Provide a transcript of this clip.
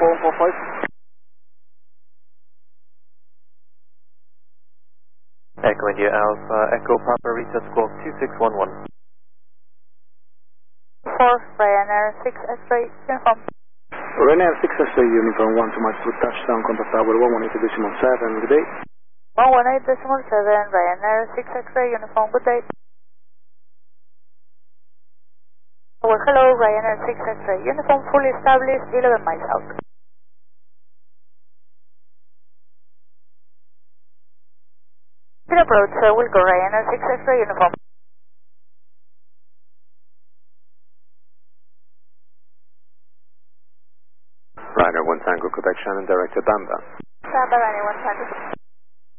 145. Echo India Alpha, Echo Papa Rita Squawk 2611. 4, Ryanair 6 X-ray, uniform. Ryanair 6 X-ray uniform 1 to Mike Foot touchdown, contact tower 118.7, good day. 118.7, Ryanair 6 X-ray uniform, good day. Well, hello, Ryanair 6 X-ray uniform fully established, 11 miles out. Good approach, we'll go Ryanair 6 X-ray uniform. Ryanair 1 Tango, Quebec Shannon, direct to Bamba. Bamba, Ryanair 1 Tango.